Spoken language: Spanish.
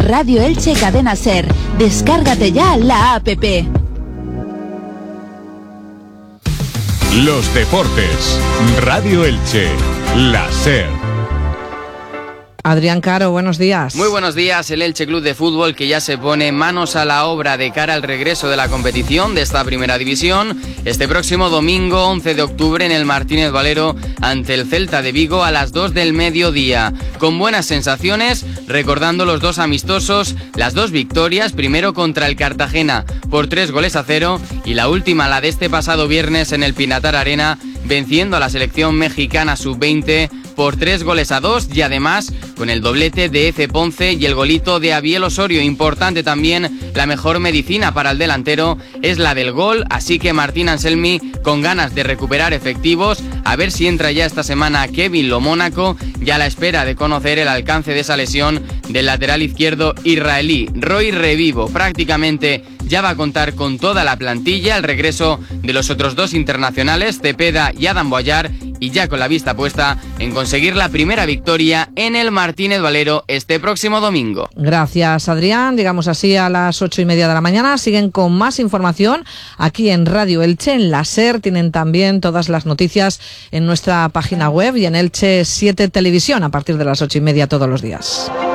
Radio Elche Cadena Ser. Descárgate ya la APP. Los deportes. Radio Elche. La Ser. Adrián Caro, buenos días. Muy buenos días. El Elche Club de Fútbol, que ya se pone manos a la obra de cara al regreso de la competición de esta primera división, este próximo domingo 11 de octubre en el Martínez Valero ante el Celta de Vigo a las 2 del mediodía. Con buenas sensaciones, recordando los dos amistosos, las dos victorias, primero contra el Cartagena por 3-0 y la última, la de este pasado viernes en el Pinatar Arena, venciendo a la selección mexicana sub-20 por 3-2 y además con el doblete de Eze Ponce y el golito de Abiel Osorio. Importante también, la mejor medicina para el delantero es la del gol, así que Martín Anselmi con ganas de recuperar efectivos, a ver si entra ya esta semana Kevin Lomónaco, ya a la espera de conocer el alcance de esa lesión del lateral izquierdo israelí. Roy Revivo prácticamente ya va a contar con toda la plantilla, el regreso de los otros dos internacionales, Cepeda y Adam Boyar, y ya con la vista puesta en conseguir la primera victoria en el Martínez Valero este próximo domingo. Gracias, Adrián. Llegamos así a las 8:30 de la mañana. Siguen con más información aquí en Radio Elche, en la SER. Tienen también todas las noticias en nuestra página web y en Elche 7 Televisión a partir de las 8:30 todos los días.